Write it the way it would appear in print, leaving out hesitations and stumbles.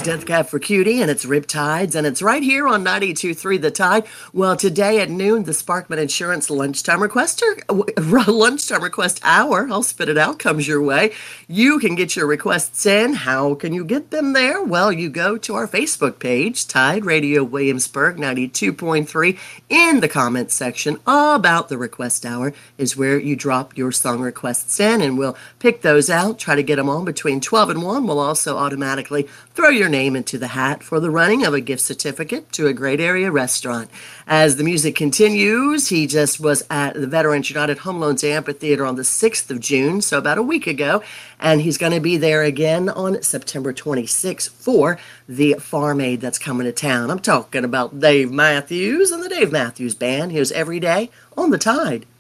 Death Cab for Cutie, and it's Riptides, and it's right here on 92.3 The Tide. Well, today at noon, the Sparkman Insurance lunchtime request hour, I'll spit it out, comes your way. You can get your requests in. How can you get them there? Well, you go to our Facebook page, Tide Radio Williamsburg 92.3. In the comments section about the request hour is where you drop your song requests in, and we'll pick those out, try to get them on between 12 and 1. We'll also automatically throw your name into the hat for the running of a gift certificate to a great area restaurant. As the music continues, he just was at the Veterans United Home Loans Amphitheater on the 6th of June, so about a week ago, and he's going to be there again on September 26th for the Farm Aid that's coming to town. I'm talking about Dave Matthews and the Dave Matthews Band. Here's Every Day on the Tide.